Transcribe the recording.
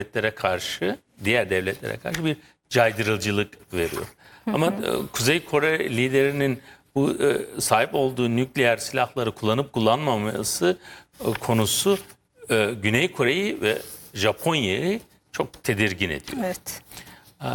devletlere karşı, diğer devletlere karşı bir caydırıcılık veriyor. Ama Kuzey Kore liderinin bu sahip olduğu nükleer silahları kullanıp kullanmaması konusu Güney Kore'yi ve Japonya'yı çok tedirgin ediyor. Evet.